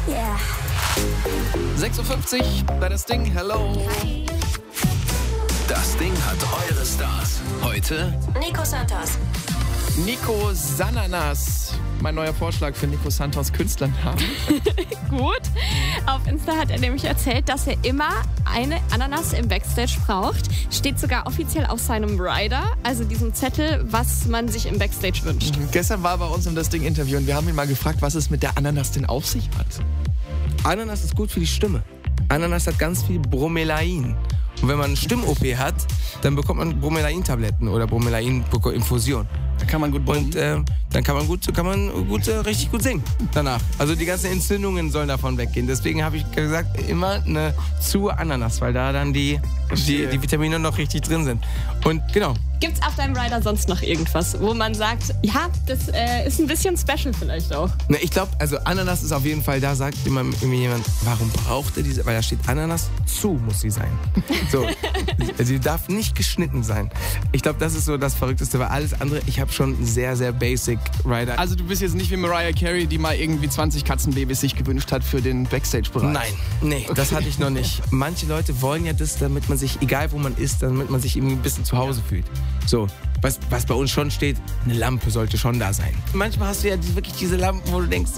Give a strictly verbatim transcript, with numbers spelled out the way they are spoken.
Yeah. sechs Uhr fünfzig bei das Ding. Hello. Hi. Das Ding hat eure Stars. Heute Nico Santos. Nico Sananas. Mein neuer Vorschlag für Nico Santos Künstlernamen. Gut. Auf Insta hat er nämlich erzählt, dass er immer eine Ananas im Backstage braucht. Steht sogar offiziell auf seinem Rider, also diesem Zettel, was man sich im Backstage wünscht. Mhm. Gestern war er bei uns im Das Ding Interview und wir haben ihn mal gefragt, was es mit der Ananas denn auf sich hat. Ananas ist gut für die Stimme. Ananas hat ganz viel Bromelain. Und wenn man eine Stimm-O P hat, dann bekommt man Bromelain-Tabletten oder Bromelain-Infusion. Da kann man gut Und äh, dann kann man gut, kann man gut, äh, richtig gut singen danach. Also die ganzen Entzündungen sollen davon weggehen. Deswegen habe ich gesagt, immer eine zu Ananas, weil da dann die, die, die Vitamine noch richtig drin sind. Und genau. Gibt's auf deinem Rider sonst noch irgendwas, wo man sagt, ja, das äh, ist ein bisschen special vielleicht auch? Ne, ich glaube, also Ananas ist auf jeden Fall, da sagt immer, immer jemand, warum braucht er diese? Weil da steht Ananas, zu muss sie sein. So, sie darf nicht geschnitten sein. Ich glaube, das ist so das Verrückteste, weil alles andere, ich habe schon sehr, sehr basic Rider. Also du bist jetzt nicht wie Mariah Carey, die mal irgendwie zwanzig Katzenbabys sich gewünscht hat für den Backstage-Bereich. Nein, nee, okay. Das hatte ich noch nicht. Manche Leute wollen ja das, damit man sich, egal wo man ist, damit man sich irgendwie ein bisschen zu Hause fühlt. So, was, was bei uns schon steht, eine Lampe sollte schon da sein. Manchmal hast du ja wirklich diese Lampen, wo du denkst,